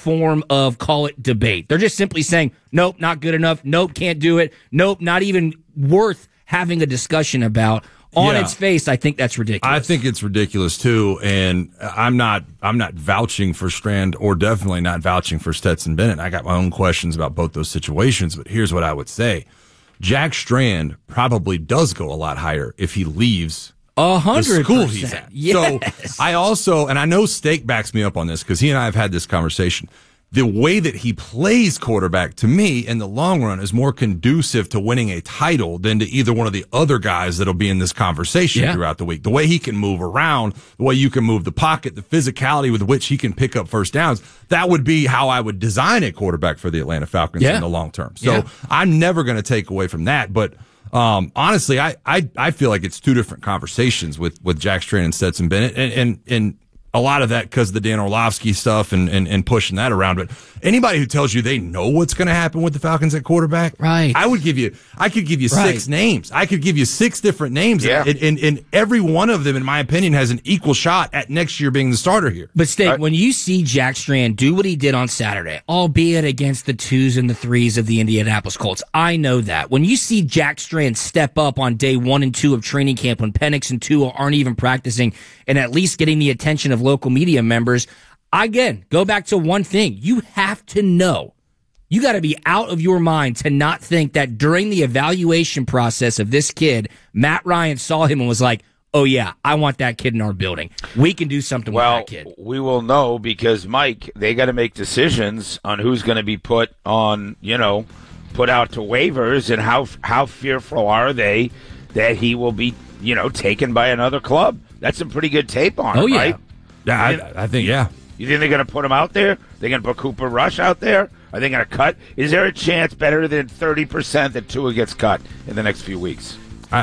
form of, call it debate. They're just simply saying, nope, not good enough. Nope, can't do it. Nope, not even worth having a discussion about. On its face, I think that's ridiculous. I think it's ridiculous too, and I'm not vouching for Strand or definitely not vouching for Stetson Bennett. I got my own questions about both those situations, but here's what I would say. Jack Strand probably does go a lot higher if he leaves 100%. the school he's at. Yes. So I also, and I know Steak backs me up on this because he and I have had this conversation. The way that he plays quarterback, to me, in the long run, is more conducive to winning a title than to either one of the other guys that'll be in this conversation throughout the week. The way he can move around, the way you can move the pocket, the physicality with which he can pick up first downs, that would be how I would design a quarterback for the Atlanta Falcons in the long term. So I'm never going to take away from that. But honestly, I feel like it's two different conversations with Jack Strand and Stetson Bennett. And a lot of that because of the Dan Orlovsky stuff and pushing that around. But anybody who tells you they know what's going to happen with the Falcons at quarterback, right? I could give you 6 names. I could give you 6 different names. Yeah. And every one of them, in my opinion, has an equal shot at next year being the starter here. But Steak, when you see Jack Strand do what he did on Saturday, albeit against the 2s and the 3s of the Indianapolis Colts, I know that. When you see Jack Strand step up on day 1 and 2 of training camp when Penix and Tua aren't even practicing and at least getting the attention of local media members, again, go back to one thing. You have to know. You got to be out of your mind to not think that during the evaluation process of this kid, Matt Ryan saw him and was like, oh, yeah, I want that kid in our building. We can do something with that kid. Well, we will know because, Mike, they got to make decisions on who's going to be put on, put out to waivers and how fearful are they that he will be, taken by another club. That's some pretty good tape on him, right? Yeah, I think, yeah. You think they're going to put him out there? They're going to put Cooper Rush out there? Are they going to cut? Is there a chance better than 30% that Tua gets cut in the next few weeks?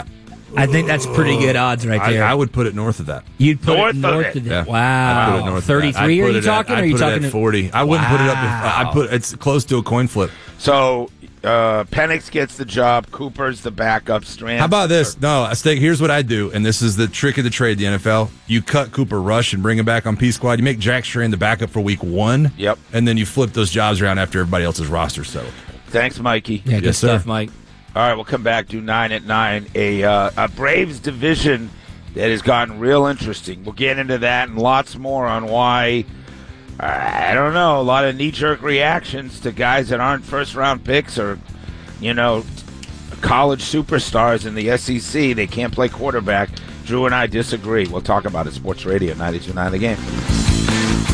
I think that's pretty good odds right there. I would put it north of that. You'd put it north of that. Yeah. Wow. I'd put it north 33 are you talking? Or are you talking at 40? I wouldn't put it up. It's close to a coin flip. So Penix gets the job. Cooper's the backup. Strand. How about this? No, here's what I do, and this is the trick of the trade, the NFL. You cut Cooper Rush and bring him back on P Squad. You make Jack Strand the backup for week 1. Yep. And then you flip those jobs around after everybody else's roster settled. Thanks, Mikey. Yeah, good stuff, Mike. All right, we'll come back to 9 at 9. A Braves division that has gotten real interesting. We'll get into that and lots more on why, I don't know, a lot of knee-jerk reactions to guys that aren't first-round picks or, college superstars in the SEC. They can't play quarterback. Drew and I disagree. We'll talk about it. Sports Radio 92.9 The Game.